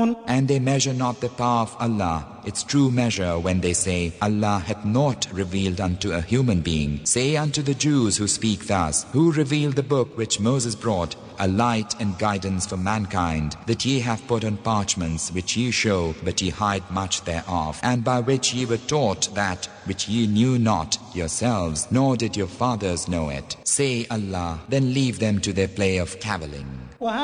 And they measure not the power of Allah, its true measure, when they say, Allah hath not revealed unto a human being. Say unto the Jews who speak thus, who revealed the book which Moses brought, a light and guidance for mankind, that ye have put on parchments which ye show, but ye hide much thereof, and by which ye were taught that which ye knew not yourselves, nor did your fathers know it. Say Allah, then leave them to their play of cavilling.